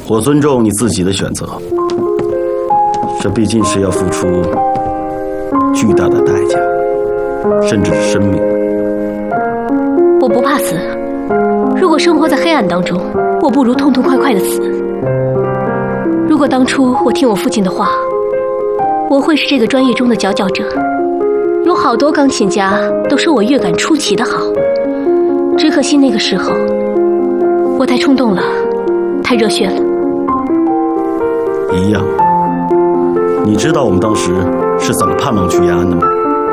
我尊重你自己的选择，这毕竟是要付出巨大的代价，甚至是生命。 我不怕死，如果生活在黑暗当中，我不如痛痛快快的死。如果当初我听我父亲的话，我会是这个专业中的佼佼者。有好多钢琴家都说我乐感出奇的好，只可惜那个时候我太冲动了，太热血了。 一样。你知道我们当时是怎么盼望去延安的吗？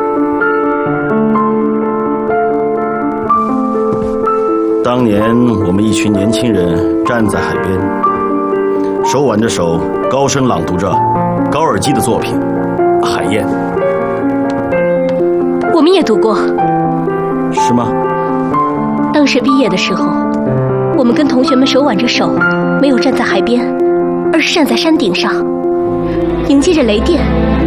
当年我们一群年轻人站在海边，手挽着手，高声朗读着高尔基的作品《海燕》。 我们也读过。 是吗？ 当时毕业的时候，我们跟同学们手挽着手，没有站在海边，而是站在山顶上，迎接着雷电。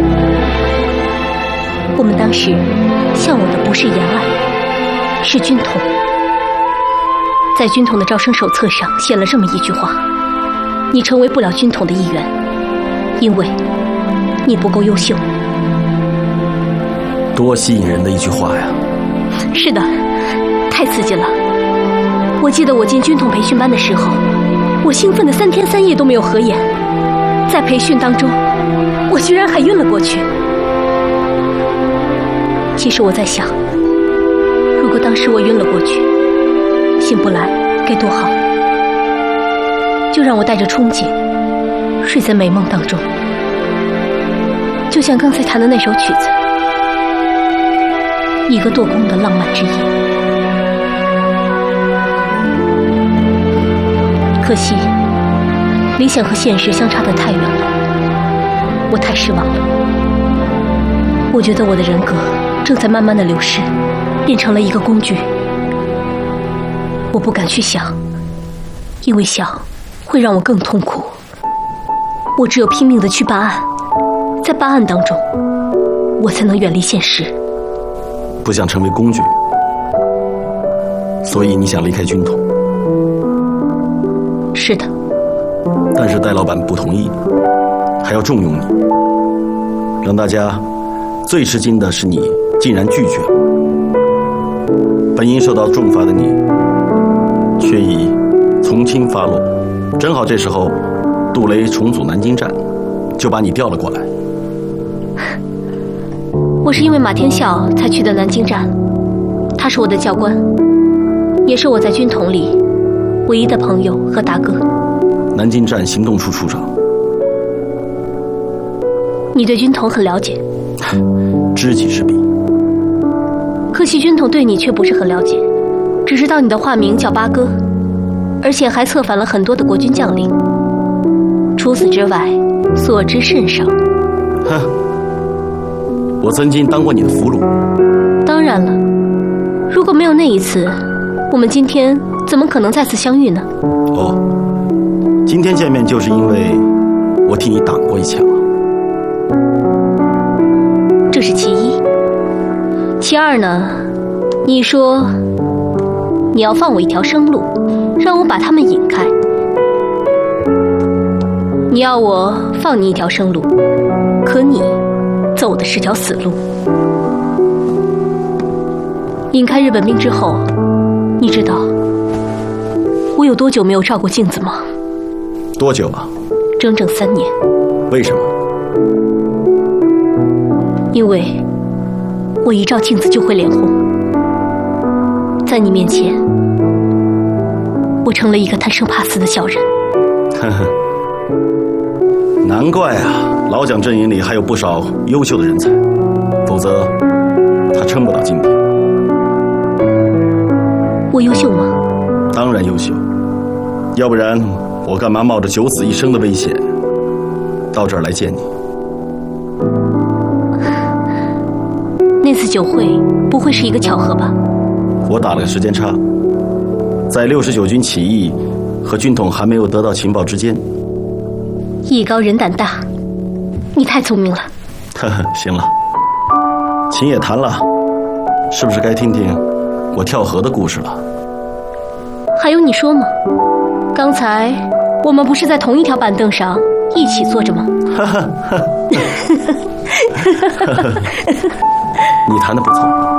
我们当时向往的不是延安，是军统。在军统的招生手册上写了这么一句话：你成为不了军统的一员，因为你不够优秀。 多吸引人的一句话呀！ 是的，太刺激了。我记得我进军统培训班的时候，我兴奋的3天3夜都没有合眼。在培训当中，我居然还晕了过去。其实我在想，如果当时我晕了过去，醒不来该多好。就让我带着憧憬，睡在美梦当中，就像刚才弹的那首曲子，一个做工的浪漫之夜。可惜理想和现实相差得太远了，我太失望了。我觉得我的人格正在慢慢的流失，变成了一个工具。我不敢去想，因为想会让我更痛苦。我只有拼命的去办案，在办案当中，我才能远离现实。 不想成为工具，所以你想离开军统。 是的。 但是戴老板不同意，还要重用你。让大家最吃惊的是你竟然拒绝了。本应受到重罚的你，却以从轻发落。正好这时候杜雷重组南京站，就把你调了过来。 我是因为马天笑才去的南京站，他是我的教官，也是我在军统里唯一的朋友和大哥。 南京站行动处处长， 你对军统很了解。 知己知彼。 可惜军统对你却不是很了解，只知道你的化名叫八哥，而且还策反了很多的国军将领。除此之外，所知甚少。 哼，我曾经当过你的俘虏。 当然了，如果没有那一次，我们今天怎么可能再次相遇呢？ 哦，今天见面就是因为我替你挡过一枪啊。 这是其一。其二呢，你说你要放我一条生路，让我把他们引开。你要我放你一条生路，可你走的是条死路。引开日本兵之后，你知道我有多久没有照过镜子吗？ 多久啊？ 整整3年。 为什么？ 因为我一照镜子就会脸红。在你面前，我成了一个贪生怕死的小人。 呵呵，难怪啊，老蒋阵营里还有不少优秀的人才，否则他撑不到今天。 我优秀吗？ 当然优秀，要不然我干嘛冒着九死一生的危险到这儿来见你？ 那次酒会不会是一个巧合吧？ 我打了个时间差，在69军起义和军统还没有得到情报之间。 艺高人胆大，你太聪明了。 呵呵，行了，琴也弹了，是不是该听听我跳河的故事了？ 还有你说吗？刚才我们不是在同一条板凳上一起坐着吗？ 你弹得不错。